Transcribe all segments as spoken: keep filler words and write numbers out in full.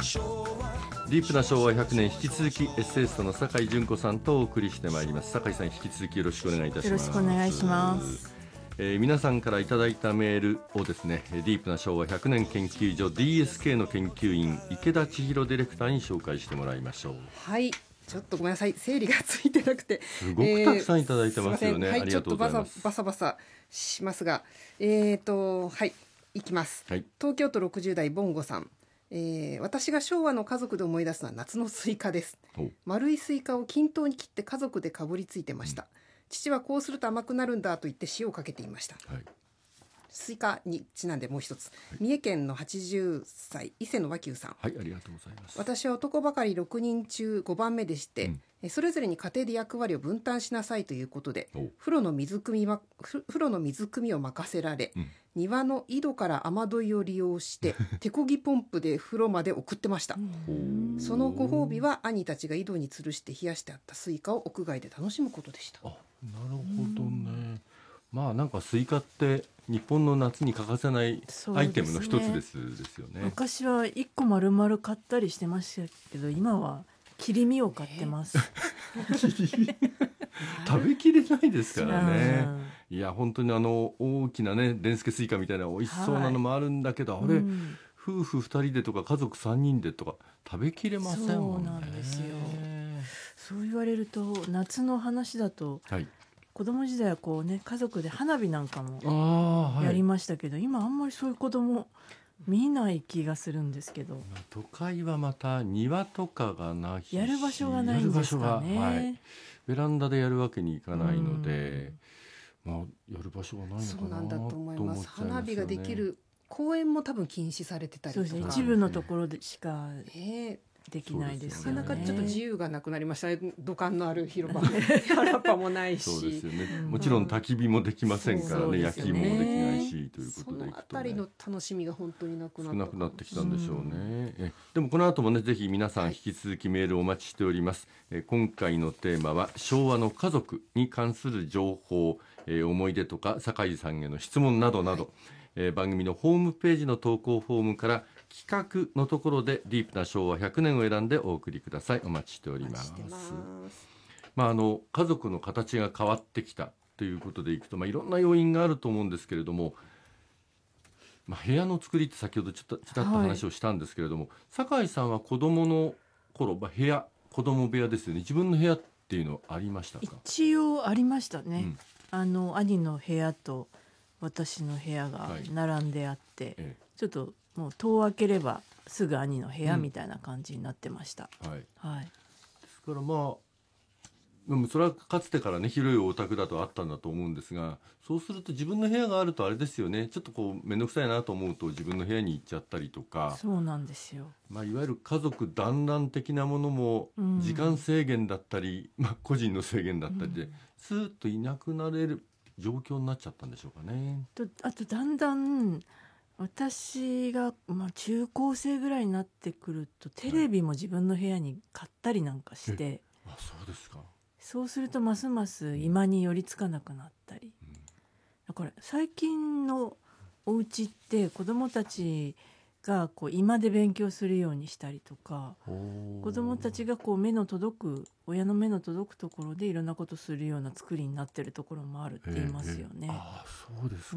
ディープな昭和ひゃくねん、引き続きエッセイストの酒井純子さんとお送りしてまいります。酒井さん、引き続きよろしくお願いいたします。 よろしくお願いします。 えー、皆さんからいただいたメールをですね、ディープな昭和ひゃくねん研究所 ディーエスケー の研究員池田千尋ディレクターに紹介してもらいましょう。 はい、ちょっとごめんなさい、整理がついてなくてすごくたくさんいただいてますよね、 えー、はい、 ありがとうございます。 ちょっとバサバサバサしますが、えーとはいいきます、 はい、 東京都ろくじゅう代ボンゴさん、えー、私が昭和の家族で思い出すのは夏のスイカです。丸いスイカを均等に切って家族でかぶりついてました、うん、父はこうすると甘くなるんだと言って塩をかけていました、はい。スイカにちなんでもう一つ、はい、三重県のはちじゅっさい伊勢の和久さん、 はい、ありがとうございます。 私は男ばかりろくにん中ごばんめでして、うん、それぞれに家庭で役割を分担しなさいということで風呂の水汲み、ま、風呂の水汲みを任せられ、うん、庭の井戸から雨どいを利用して手漕ぎポンプで風呂まで送ってましたそのご褒美は兄たちが井戸に吊るして冷やしてあったスイカを屋外で楽しむことでした。 あ、なるほどね。まあなんかスイカって日本の夏に欠かせないアイテムの一つです、ですよね。 昔はいっこ丸々買ったりしてましたけど、今は切り身を買ってます、 えー、食べきれないですからね。いや本当にあの大きなね、でんすけスイカみたいな美味しそうなのもあるんだけど、はい、あれ、うん、夫婦ふたりでとか家族さんにんでとか食べきれませんもんね。 そうなんですよ。そう言われると夏の話だと、はい、子供時代はこうね、家族で花火なんかもやりましたけど、はい、今あんまりそういう子供見ない気がするんですけど、 都会はまた庭とかがないし、 やる場所がないんですかね、 はい、ベランダでやるわけにいかないので、まあ、やる場所がないのかな。 そうなんだと思います。花火ができる公園も多分禁止されてたりとか、 そうですね、一部のところでしか、えーできないですよね。 なかなかちょっと自由がなくなりましたね。土管のある広場原っぱもないし、 そうですよね、うん、もちろん焚き火もできませんからね、焼き芋もできないしということでいくと、ね、 そのあたりの楽しみが本当になくなった、 少なくなってきたんでしょうね、うん、えでもこの後もね、ぜひ皆さん引き続きメールをお待ちしております、はい、え今回のテーマは昭和の家族に関する情報、え思い出とか酒井さんへの質問などなど、はい、えー、番組のホームページの投稿フォームから企画のところでディープな昭和ひゃくねんを選んでお送りください。お待ちしております。まあ、あの家族の形が変わってきたということでいくと、まあ、いろんな要因があると思うんですけれども、まあ、部屋の作りって先ほどちょっとちらっと話をしたんですけれども、はい、酒井さんは子供の頃、まあ、部屋子供部屋ですよね。自分の部屋っていうのありましたか？ 一応ありましたね、うん、あの兄の部屋と私の部屋が並んであって、はい、ええ、ちょっともう戸を開ければすぐ兄の部屋みたいな感じになってました、 うん、はいはい、 ですからまあそれはかつてからね、広いお宅だとあったんだと思うんですが、そうすると自分の部屋があるとあれですよね、ちょっとこう面倒くさいなと思うと自分の部屋に行っちゃったりとか。 そうなんですよ、 まあ、いわゆる家族団らん的なものも時間制限だったり、うん、まあ、個人の制限だったりで、うん、スーッといなくなれる状況になっちゃったんでしょうかね。 とあとだんだん私が、まあ、中高生ぐらいになってくるとテレビも自分の部屋に買ったりなんかして、 はい、あ、そうですか。 そうするとますます居間に寄りつかなくなったり、うん、だから最近のお家って子どもたちがこう居間で勉強するようにしたりとか、子どもたちがこう目の届く親の目の届くところでいろんなことするような作りになってるところもあるって言いますよね。 えーえー、あ、そうですか、うん、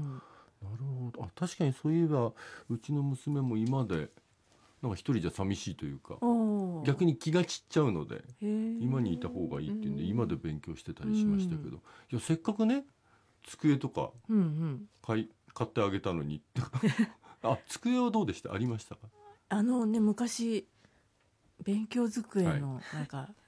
なるほど。あ、確かにそういえばうちの娘も今でなんか一人じゃ寂しいというか、逆に気が散っちゃうので今にいた方がいいっていうんで今で勉強してたりしましたけど、うん、いやせっかくね机とか買い、買ってあげたのにあ、机はどうでした？ありましたか？ あのね、昔勉強机のなんか、はい、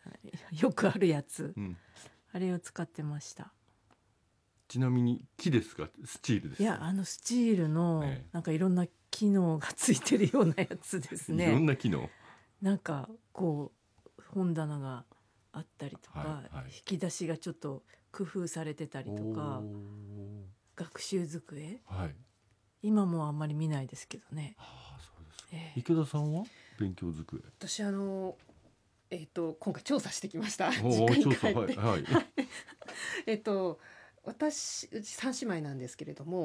よくあるやつ、うん、あれを使ってました。 ちなみに木ですか？スチールですか？ いや、あのスチールのなんかいろんな機能がついてるようなやつですね。 いろんな機能、 なんかこう本棚があったりとか、はいはい、引き出しがちょっと工夫されてたりとか、学習机、はい、今もあんまり見ないですけどね。 はあ、そうですか。えー、池田さんは勉強机？ 私あのえっ、ー、と今回調査してきました。 調査、はいはい、 えっと私うちさん姉妹なんですけれども、